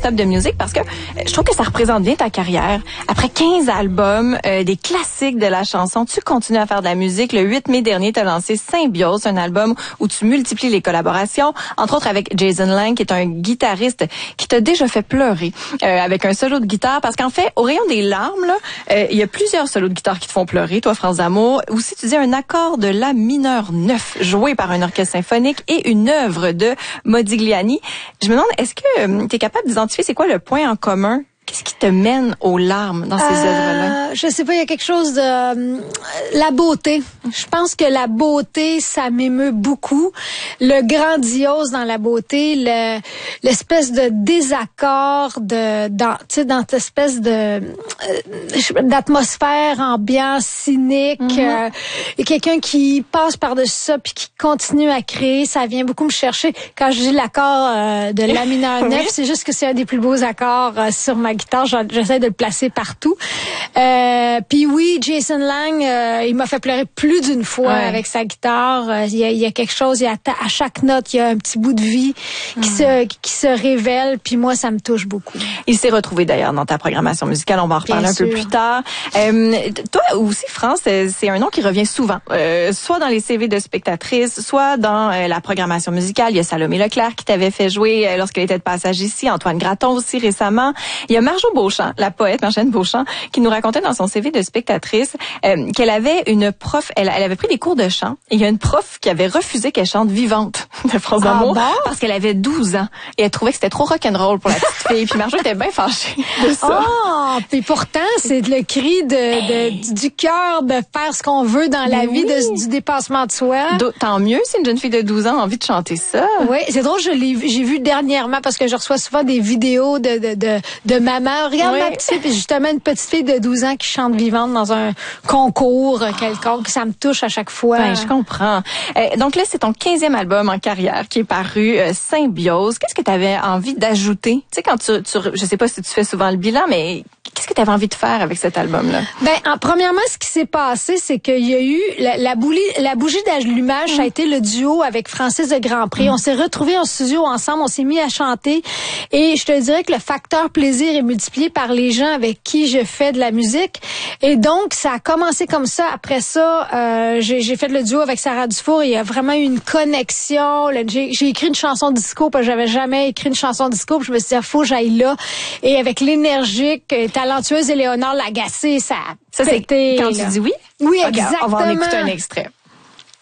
Stop the Music parce que je trouve que ça représente bien ta carrière. Après 15 albums, des classiques de la chanson, tu continues à faire de la musique. Le 8 mai dernier, tu as lancé Symbiose, un album où tu multiplies les collaborations, entre autres avec Jason Lang, qui est un guitariste qui t'a déjà fait pleurer avec un solo de guitare. Parce qu'en fait, au rayon des larmes, là, il y a plusieurs solos de guitare qui te font pleurer, toi, France d'amour. Aussi, tu dis un accord de la mineur 9, joué par un orchestre symphonique et une œuvre de Modigliani. Je me demande, est-ce que tu es capable d'identifier c'est quoi le point en commun? Qu'est-ce qui te mène aux larmes dans ces œuvres-là? Je sais pas, il y a quelque chose de la beauté. Je pense que la beauté, ça m'émeut beaucoup. Le grandiose dans la beauté, l'espèce de désaccord dans cette espèce de d'atmosphère ambiance cynique. Et quelqu'un qui passe par-dessus ça puis qui continue à créer, ça vient beaucoup me chercher. Quand je dis l'accord de la mineur 9, c'est juste que c'est un des plus beaux accords sur ma guitare. J'essaie de le placer partout. Puis oui, Jason Lang, il m'a fait pleurer plus d'une fois avec sa guitare. Il y a quelque chose, à chaque note, il y a un petit bout de vie qui se révèle. Puis moi, ça me touche beaucoup. Il s'est retrouvé d'ailleurs dans ta programmation musicale. On va en reparler un peu plus tard. Toi aussi, France, c'est un nom qui revient souvent. Soit dans les CV de spectatrices, soit dans la programmation musicale. Il y a Salomé Leclerc qui t'avait fait jouer lorsqu'elle était de passage ici. Antoine Graton aussi récemment. Il y a Marjo Beauchamp, la poète Marjolaine Beauchamp, qui nous racontait dans son CV de spectatrice qu'elle avait une prof, elle avait pris des cours de chant et il y a une prof qui avait refusé qu'elle chante Vivante de France d'amour parce qu'elle avait 12 ans et elle trouvait que c'était trop rock'n'roll pour la petite fille. Puis Marjo était bien fâchée de ça. Oh, puis pourtant, c'est le cri du cœur de faire ce qu'on veut dans la vie, du dépassement de soi. Tant mieux si une jeune fille de 12 ans a envie de chanter ça. Oui, c'est drôle, j'ai vu dernièrement parce que je reçois souvent des vidéos de maman. Regarde ma petite fille, puis justement une petite fille de 12 ans qui chante Vivante dans un concours quelconque. Ça me touche à chaque fois. Ben, je comprends. Donc là, c'est ton 15e album en carrière qui est paru, Symbiose. Qu'est-ce que tu avais envie d'ajouter? Tu sais, quand je sais pas si tu fais souvent le bilan, mais qu'est-ce que tu avais envie de faire avec cet album-là? Premièrement, ce qui s'est passé, c'est qu'il y a eu la bougie d'allumage, ça a été le duo avec Francis de Grandpré. On s'est retrouvés en studio ensemble, on s'est mis à chanter et je te dirais que le facteur plaisir est multiplié par les gens avec qui je fais de la musique. Et donc, ça a commencé comme ça. Après ça, j'ai fait le duo avec Sarah Dufour et il y a vraiment eu une connexion. J'ai écrit une chanson disco parce que j'avais jamais écrit une chanson disco. Puis je me suis dit, faut que j'aille là. Et avec l'énergique, talentueuse Éléonore Lagacé, ça a c'est quand tu dis oui? Oui, okay, exactement. On va en écouter un extrait.